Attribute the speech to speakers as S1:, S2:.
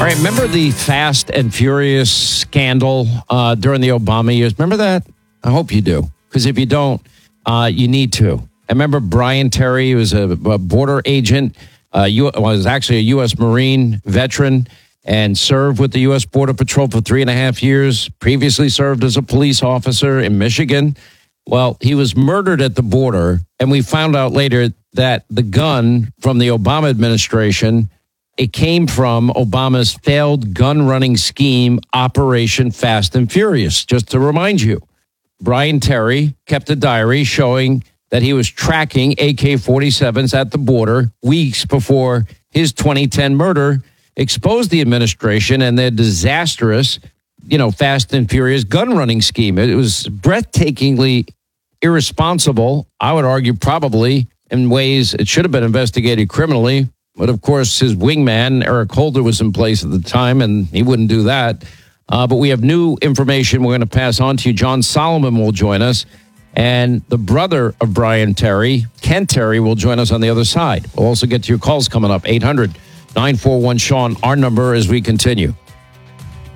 S1: All right, remember the Fast and Furious scandal during the Obama years? Remember that? I hope you do, because if you don't, you need to. I remember Brian Terry, who was a border agent, was actually a U.S. Marine veteran, and served with the U.S. Border Patrol for 3.5 years, previously served as a police officer in Michigan. Well, he was murdered at the border, and we found out later that the gun from the Obama administration, it came from Obama's failed gun-running scheme, Operation Fast and Furious. Just to remind you, Brian Terry kept a diary showing that he was tracking AK-47s at the border weeks before his 2010 murder exposed the administration and their disastrous, Fast and Furious gun-running scheme. It was breathtakingly irresponsible. I would argue probably in ways it should have been investigated criminally. But, of course, his wingman, Eric Holder, was in place at the time, and he wouldn't do that. But we have new information we're going to pass on to you. John Solomon will join us. And the brother of Brian Terry, Ken Terry, will join us on the other side. We'll also get to your calls coming up. 800-941-SEAN, our number as we continue.